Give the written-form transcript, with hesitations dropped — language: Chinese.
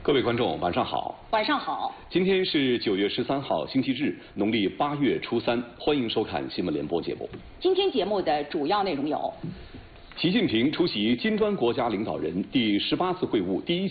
各位观众，晚上好。 晚上好。 今天是9月13号，星期日，农历8月初3，欢迎收看新闻联播节目。 今天节目的主要内容有： 习近平出席金砖国家领导人第18次会晤第1